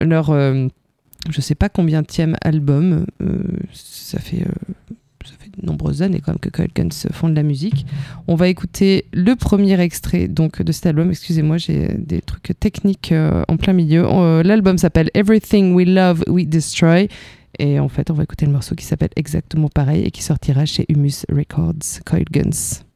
leur je sais pas combienième album. Ça fait de nombreuses années quand même que Coil Guns font de la musique. On va écouter le premier extrait donc de cet album. Excusez-moi, j'ai des trucs techniques en plein milieu. L'album s'appelle Everything We Love, We Destroy. Et en fait, on va écouter le morceau qui s'appelle exactement pareil et qui sortira chez Humus Records, Coil Guns.